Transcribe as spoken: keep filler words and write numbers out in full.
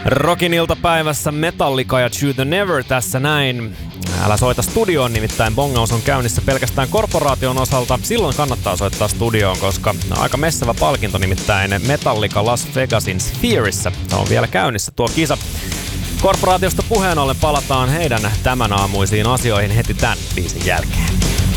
Rockin iltapäivässä Metallica ja To The Never tässä näin. Älä soita studioon, nimittäin bongaus on käynnissä pelkästään korporaation osalta. Silloin kannattaa soittaa studioon, koska aika messevä palkinto, nimittäin Metallica Las Vegasin Sphereissä. On vielä käynnissä tuo kisa. Korporaatiosta puheen ollen palataan heidän tämän aamuisiin asioihin heti tämän biisin jälkeen.